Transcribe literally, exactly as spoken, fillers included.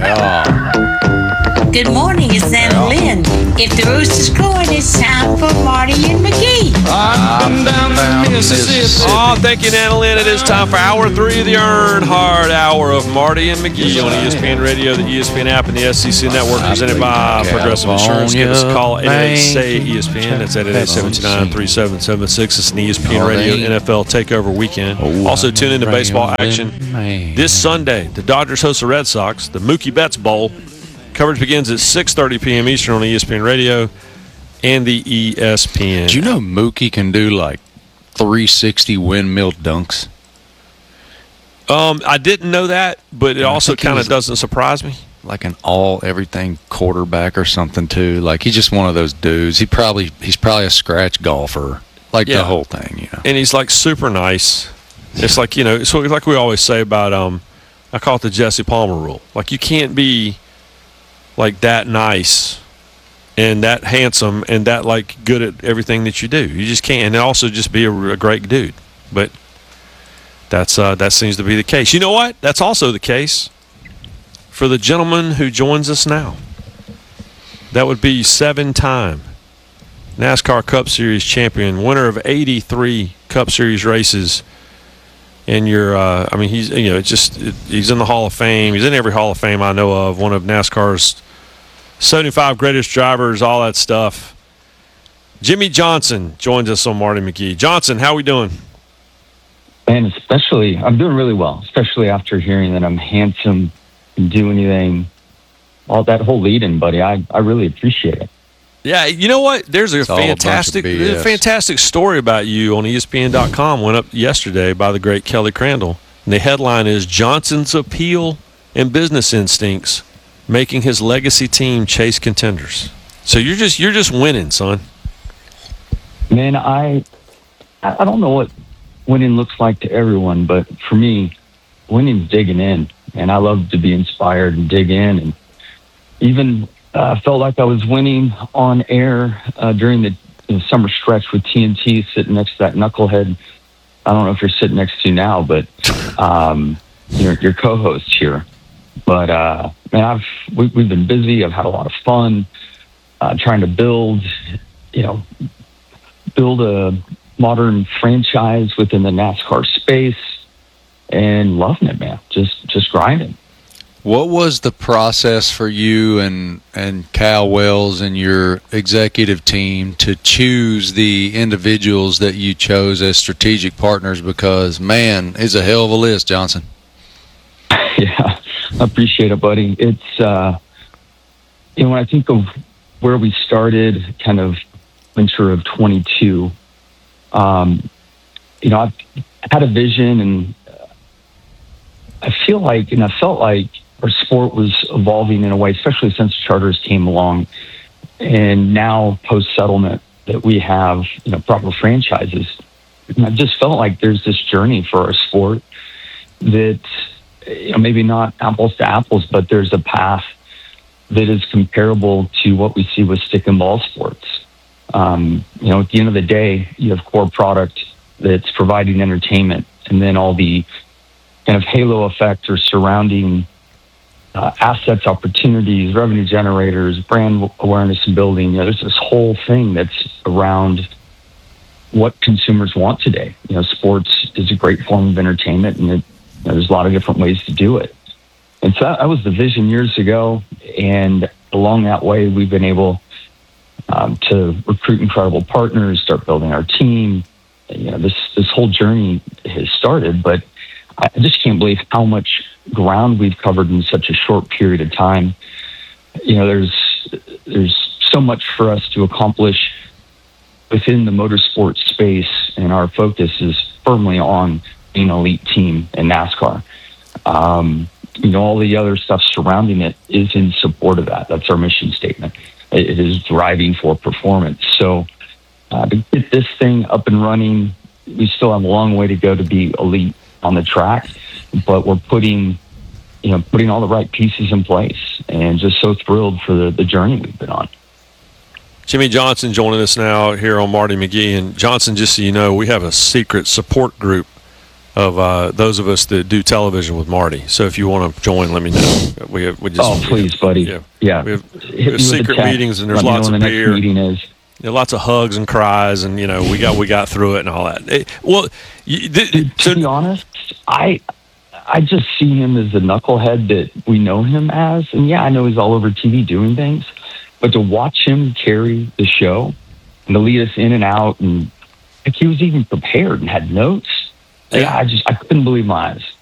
Oh. Good morning, it's Anna Lynn. If the rooster's crowing, it's time for Marty and McGee. I'm down the Mississippi. Oh, thank you, Anna Lynn. It is time for Hour three of the Earnhardt Hour of Marty and McGee on E S P N Radio, the E S P N app, and the S E C Network, presented by Progressive Insurance. Give us a call at eight eight eight, S A Y, E S P N. That's eight eight eight, seven two nine, three seven seven six. It's an E S P N Radio N F L Takeover Weekend. Also, tune into baseball action this Sunday. The Dodgers host the Red Sox, the Mookie Betts Bowl. Coverage begins at six thirty p.m. Eastern on E S P N Radio and the E S P N. Do you know Mookie can do like three sixty windmill dunks? Um, I didn't know that, but it And also kind of doesn't surprise me. Like an all everything quarterback or something too. Like he's just one of those dudes. He probably he's probably a scratch golfer. Like Yeah. the whole thing, you know. And he's like super nice. It's like, you know, so like we always say about um, I call it the Jesse Palmer rule. Like you can't be like that nice and that handsome and that like good at everything that you do. You just can't. And also just be a, a great dude. But that's uh, that seems to be the case. You know what? That's also the case for the gentleman who joins us now. That would be seven-time NASCAR Cup Series champion, winner of eighty-three Cup Series races. And you're, uh, I mean, he's, you know, it's just, it, he's in the Hall of Fame. He's in every Hall of Fame I know of. One of NASCAR's seventy-five greatest drivers, all that stuff. Jimmie Johnson joins us on Marty McGee. Johnson, how we doing? And especially, I'm doing really well, especially after hearing that I'm handsome, can do anything, all that whole lead-in, buddy. I, I really appreciate it. Yeah, you know what? There's a It's all a bunch of fantastic, B S. there's a fantastic story about you on E S P N dot com. Went up yesterday by the great Kelly Crandall. And the headline is Johnson's appeal and business instincts making his legacy team chase contenders. So you're just you're just winning, son. Man, I I don't know what winning looks like to everyone, but for me, winning's digging in. And I love to be inspired and dig in. And even uh, felt like I was winning on air uh, during the, the summer stretch with T N T, sitting next to that knucklehead. I don't know if you're sitting next to now, but um, your, your co-host here. But uh, man, I've we, we've been busy. I've had a lot of fun uh, trying to build, you know, build a modern franchise within the NASCAR space, and loving it, man. Just just grinding. What was the process for you and, and Cal Wells and your executive team to choose the individuals that you chose as strategic partners? Because, man, it's a hell of a list, Johnson. Yeah, I appreciate it, buddy. It's, uh, you know, when I think of where we started, kind of winter of twenty-two, um, you know, I've had a vision, and I feel like, and I felt like our sport was evolving in a way, especially since charters came along, and now post-settlement that we have, you know, proper franchises. And I just felt like there's this journey for our sport that, you know, maybe not apples to apples, but there's a path that is comparable to what we see with stick and ball sports. Um, you know, at the end of the day, you have core product that's providing entertainment, and then all the kind of halo effect or surrounding uh, assets, opportunities, revenue generators, brand awareness and building. You know, there's this whole thing that's around what consumers want today. You know, sports is a great form of entertainment, and it, you know, there's a lot of different ways to do it. And so that was the vision years ago. And along that way, we've been able um, to recruit incredible partners, start building our team. You know, this this whole journey has started, but I just can't believe how much ground we've covered in such a short period of time. You know, there's there's so much for us to accomplish within the motorsport space, and our focus is firmly on being an elite team in NASCAR. Um, you know, all the other stuff surrounding it is in support of that. That's our mission statement. It is driving for performance. So uh, to get this thing up and running, we still have a long way to go to be elite on the track, but we're putting, you know, putting all the right pieces in place, and just so thrilled for the, the journey we've been on. Jimmie Johnson joining us now here on Marty McGee. And Johnson, just so you know, we have a secret support group of uh, those of us that do television with Marty. So if you want to join, let me know. We have, we just, Oh, please, buddy. Yeah, Yeah. we have, Hit we me have with a secret text. meetings, and there's Let me know lots when of the next beer. meeting is. There are lots of hugs and cries, and you know we got we got through it and all that. It, well, you, th- Dude, to so- be honest, I I just see him as the knucklehead that we know him as. And yeah, I know he's all over T V doing things, but to watch him carry the show and to lead us in and out, and like he was even prepared and had notes. Like, Yeah. I just I couldn't believe my eyes.